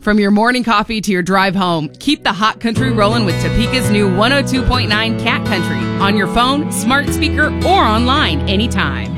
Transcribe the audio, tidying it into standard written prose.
From your morning coffee to your drive home, keep the hot country rolling with Topeka's new 102.9 Cat Country on your phone, smart speaker, or online anytime.